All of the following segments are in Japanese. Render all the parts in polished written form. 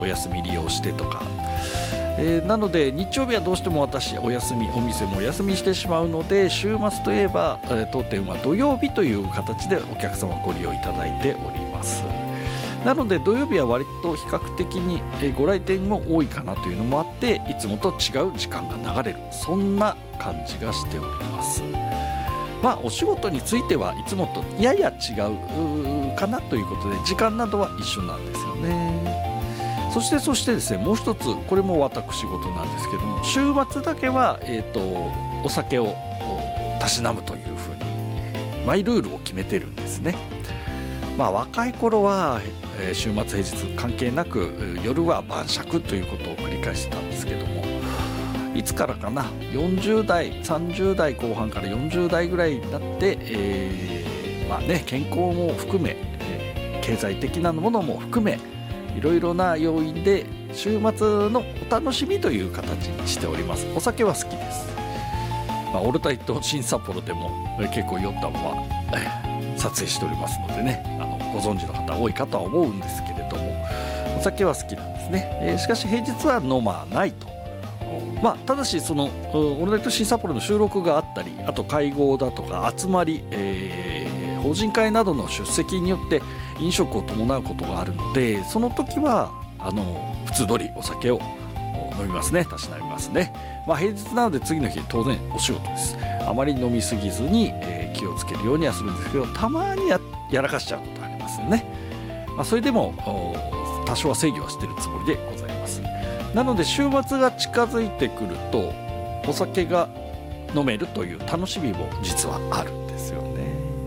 お休み利用してとか、なので日曜日はどうしても私お休み、お店もお休みしてしまうので、週末といえば、当店は土曜日という形でお客様ご利用いただいております。なので土曜日は割と比較的にご来店も多いかなというのもあって、いつもと違う時間が流れる、そんな感じがしております。お仕事についてはいつもとやや違うかなということで、時間などは一緒なんですよね。そしてですね、もう一つ、これも私事なんですけども、週末だけは、お酒をたしなむというふうにマイルールを決めてるんですね。若い頃は、週末平日関係なく夜は晩酌ということを繰り返してたんですけども、いつからかな、40代30代後半から40代ぐらいになって、健康も含め、経済的なものも含め、いろいろな要因で週末のお楽しみという形にしております。お酒は好きです。オルタイト新札幌でも結構酔ったまま撮影しておりますのでね、ご存知の方多いかとは思うんですけれども、お酒は好きなんですね。しかし平日は飲まないと。ただしそのオルタイト新札幌の収録があったり、あと会合だとか集まり、法人会などの出席によって飲食を伴うことがあるので、その時は普通通りお酒を飲みますね、たしなみますね。平日なので次の日当然お仕事です。あまり飲みすぎずに、気をつけるようにはするんですけど、たまに やらかしちゃうことありますよね。それでも多少は制御はしているつもりでございます。なので週末が近づいてくるとお酒が飲めるという楽しみも実はあるんですよね。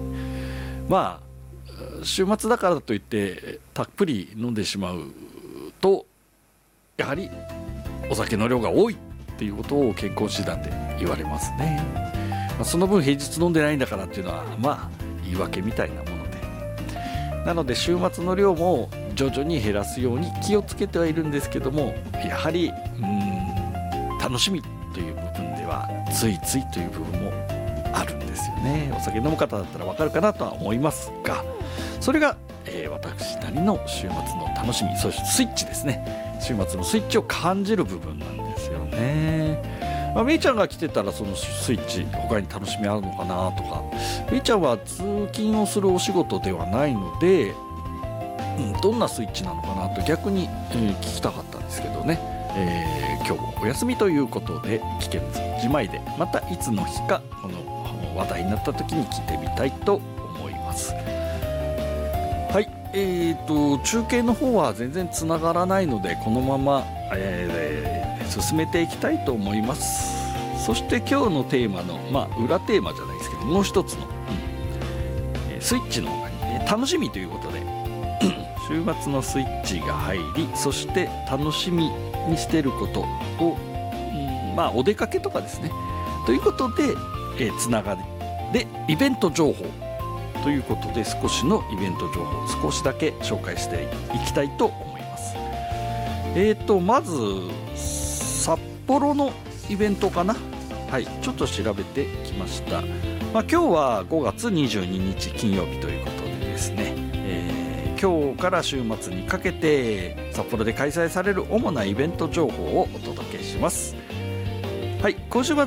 週末だからといってたっぷり飲んでしまうと、やはりお酒の量が多いっていうことを健康診断で言われますね。その分平日飲んでないんだからっていうのは言い訳みたいなもので、なので週末の量も徐々に減らすように気をつけてはいるんですけども、やはり楽しみという部分ではついついという部分もあるんですよね。お酒飲む方だったらわかるかなとは思いますが、それが、私なりの週末の楽しみ、そしてスイッチですね。週末のスイッチを感じる部分なんですよね。めいちゃんが来てたらそのスイッチ他に楽しみあるのかなとか、めいちゃんは通勤をするお仕事ではないので、どんなスイッチなのかなと逆に、聞きたかったんですけどね。今日もお休みということで聞けずじまいで、またいつの日かこの話題になった時に聞いてみたいと思います。はい、中継の方は全然つながらないのでこのまま、進めていきたいと思います。そして今日のテーマの、裏テーマじゃないですけど、もう一つの、スイッチの他にね、楽しみということで週末のスイッチが入り、そして楽しみにしていることを、お出かけとかですねということで、つながりでイベント情報ということで、少しのイベント情報少しだけ紹介していきたいと思います。まず札幌のイベントかな。はい、ちょっと調べてきました。今日は5月22日金曜日ということでですね、今日から週末にかけて札幌で開催される主なイベント情報をお届けします。はい、今週末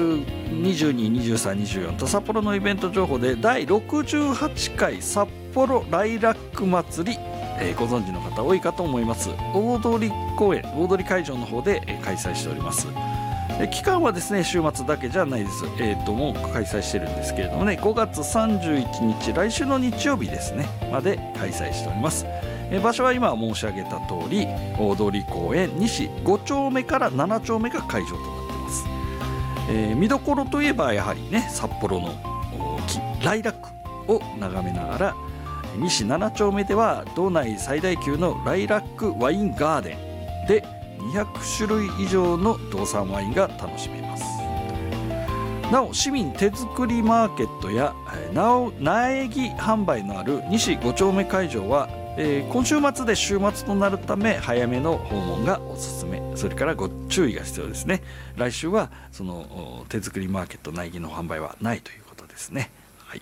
22、23、24と札幌のイベント情報で第68回札幌ライラック祭り、ご存知の方多いかと思います。大通公園、大通会場の方で開催しております。期間はですね週末だけじゃないです。もう開催してるんですけれどもね、5月31日来週の日曜日ですねまで開催しております。場所は今申し上げた通り大通公園西5丁目から7丁目が会場となっています。見どころといえばやはりね、札幌のライラックを眺めながら、西7丁目では道内最大級のライラックワインガーデンで200種類以上の道産ワインが楽しめます。なお市民手作りマーケットや苗木販売のある西5丁目会場は、今週末で週末となるため早めの訪問がおすすめ。それからご注意が必要ですね。来週はその手作りマーケット苗木の販売はないということですね。はい、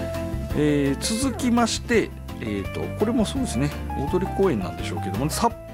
続きまして、これもそうですね大通公園なんでしょうけども、札